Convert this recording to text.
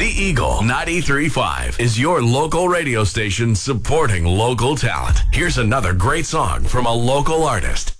The Eagle 93.5 is your local radio station supporting local talent. Here's another great song from a local artist.